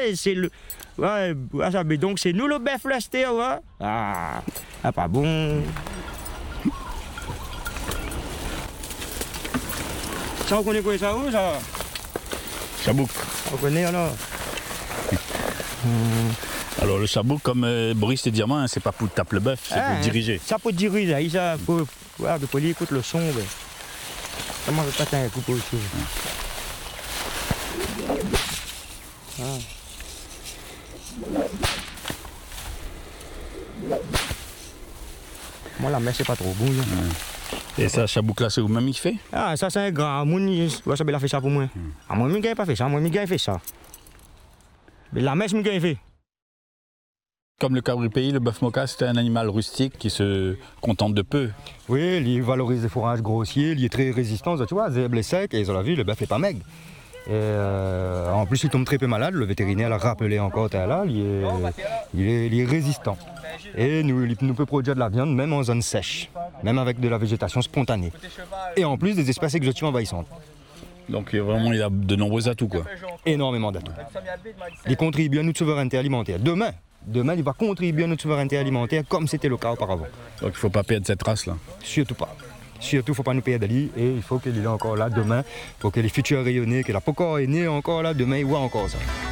c'est le. Ouais, ça, mais donc c'est nous le bœuf Lester, ouais. Ah, pas bon. Ça, on connaît quoi ça où, ça? Chabouk. On connaît alors. Alors le chabouk, comme Boris te dit, hein, c'est pas pour taper le bœuf, c'est pour diriger. Ça pour diriger, ça pour lui écoute le son. Ben. Comment je patin un coup pour aussi. Moi la messe c'est pas trop bon. Et ça, chabouk là, c'est vous-même qui fait? Ah, ça c'est un grand monde, ça a fait ça pour moi. Moi, je n'ai pas fait ça, moi, je fait ça. Mais la messe, je fait. Comme le cabri pays, le bœuf moka, c'était un animal rustique qui se contente de peu. Oui, il valorise les fourrages grossiers, il est très résistant, tu vois, zèbre est sec, et ils ont la vue, le bœuf n'est pas maigre. Et en plus, il tombe très peu malade, le vétérinaire l'a rappelé encore, là, il est résistant. Et il peut produire de la viande même en zone sèche, même avec de la végétation spontanée. Et en plus, des espèces exotiques envahissantes. Donc vraiment, il a de nombreux atouts, quoi. Énormément d'atouts. Il contribue à notre souveraineté alimentaire. Demain, il va contribuer à notre souveraineté alimentaire comme c'était le cas auparavant. Donc il ne faut pas perdre cette race-là. Surtout pas. Surtout, il ne faut pas nous perdre d'Ali. Et il faut qu'il est encore là demain, pour que les futurs rayonnés, que la Pocor est née encore là, demain, il voit encore ça.